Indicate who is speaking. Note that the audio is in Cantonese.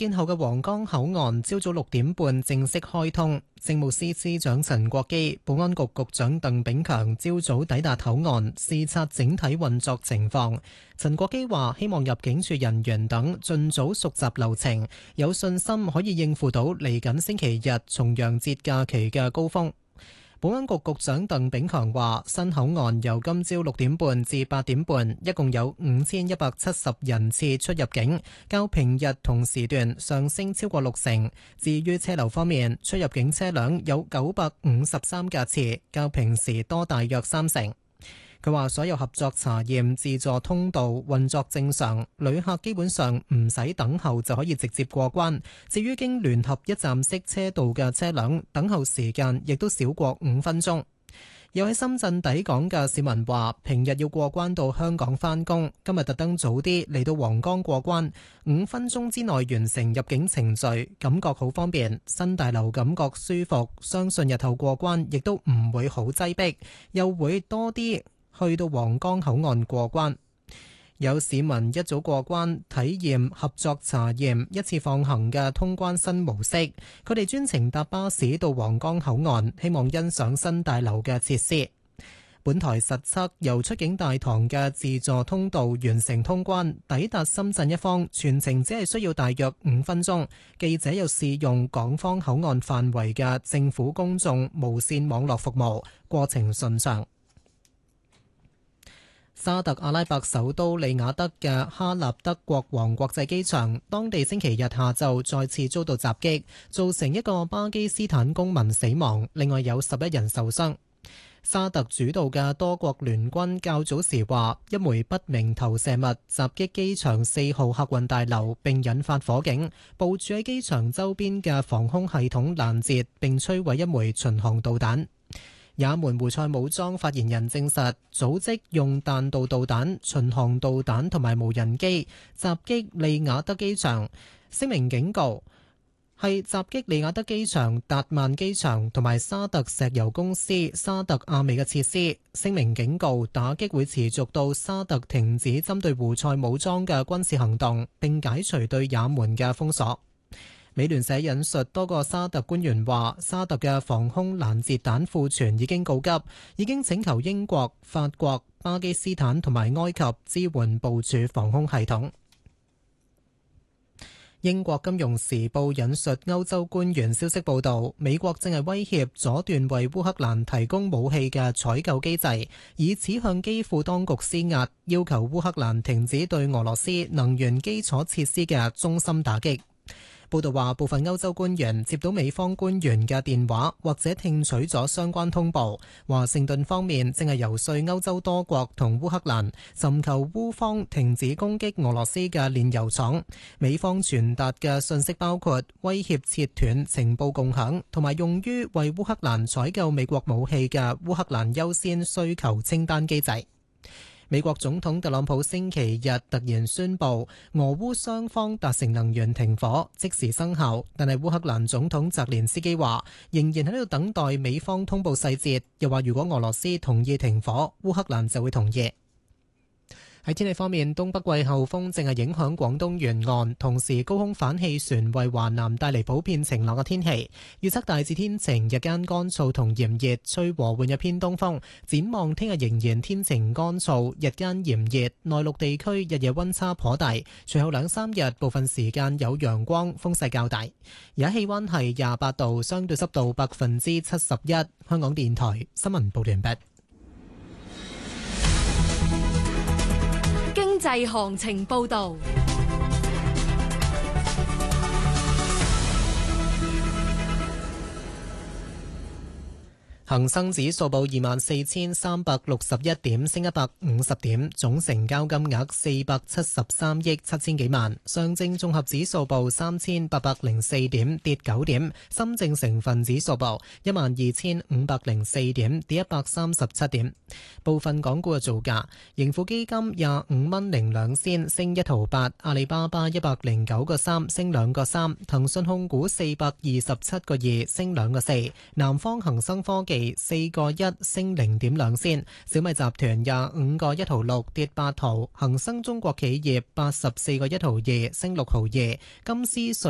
Speaker 1: 建後嘅皇崗口岸朝早6點半正式開通。政務司司長陳國基、保安局局長鄧炳強朝早抵達口岸視察整體運作情況。陳國基話：希望入境處人員等盡早熟習流程，有信心可以應付到嚟緊星期日重陽節假期嘅高峰。保安局局長鄧炳強話：新口岸由今朝6點半至8點半，一共有5170人次出入境，較平日同時段上升超過60%。至於車流方面，出入境車輛有953架次，較平時多大約30%。佢話：所有合作查驗自助通道運作正常，旅客基本上唔使等候就可以直接過關。至於經聯合一站式車道嘅車輛，等候時間亦都少過5分鐘。有喺深圳抵港嘅市民話：平日要過關到香港返工，今日特登早啲嚟到皇崗過關，5分鐘之內完成入境程序，感覺好方便。新大樓感覺舒服，相信日後過關亦都唔會好擠迫，又會多啲去到皇崗口岸過關。有市民一早過關體驗合作查驗一次放行嘅通關新模式，佢哋專程搭巴士到皇崗口岸，希望欣賞新大樓嘅設施。本台實測由出境大堂嘅自助通道完成通關，抵達深圳一方，全程只係需要大約5分鐘。記者又試用港方口岸範圍嘅政府公眾無線網絡服務，過程順暢。沙特阿拉伯首都利雅得嘅哈納德國王國際機場，當地星期日下晝再次遭到襲擊，造成一個巴基斯坦公民死亡，另外有11人受傷。沙特主導嘅多國聯軍較早時話，一枚不明投射物襲擊機場4號客運大樓，並引發火警，部署喺機場周邊嘅防空系統攔截並摧毀一枚巡航導彈。也門胡塞武裝發言人證實，組織用彈道導彈、巡航導彈同埋無人機襲擊利雅得機場，聲明警告係襲擊利雅得機場、達曼機場同埋沙特石油公司沙特阿美嘅設施。聲明警告打擊會持續到沙特停止針對胡塞武裝嘅軍事行動，並解除對也門嘅封鎖。美聯社引述多個沙特官員話，沙特嘅防空攔截彈庫存已經告急，已經請求英國、法國、巴基斯坦同埋埃及支援部署防空系統。英國金融時報引述歐洲官員消息報道，美國正係威脅阻斷為烏克蘭提供武器嘅採購機制，以此向基輔當局施壓，要求烏克蘭停止對俄羅斯能源基礎設施嘅中心打擊。報道話，部分歐洲官員接到美方官員嘅電話，或者聽取咗相關通報。華盛頓方面正係游說歐洲多國同烏克蘭尋求烏方停止攻擊俄羅斯嘅煉油廠。美方傳達嘅信息包括威脅切斷情報共享，同埋用於為烏克蘭採購美國武器嘅烏克蘭優先需求清單機制。美國總統特朗普星期日突然宣布，俄烏雙方達成能源停火，即時生效。但係烏克蘭總統澤連斯基話，仍然喺度等待美方通報細節，又話如果俄羅斯同意停火，烏克蘭就會同意。喺天氣方面，東北季候風正係影響廣東沿岸，同時高空反氣旋為華南帶嚟普遍晴朗嘅天氣。預測大致天晴，日間乾燥同炎熱，吹和緩一偏東風。展望聽日仍然天晴乾燥，日間炎熱，內陸地區日夜溫差頗大。隨後2-3日部分時間有陽光，風勢較大。而家氣溫係28度，相對濕度71%。香港電台新聞報道完畢。
Speaker 2: 經濟行情報道。
Speaker 1: 恒生指數報24,361點，升150點，總成交金額473億7千幾萬。上證綜合指數報3,804點，跌9點。深證成分指數報12,504點，跌137點。部分港股嘅造價：盈富基金25蚊零2仙，升1毫8；阿里巴巴109個3，升2個3；騰訊控股427個2，升2個4；南方恒生科技4個1，升0.2仙；小米集團25個1毫6，跌8毫；恒生中國企業84個1毫2，升6毫2；金斯瑞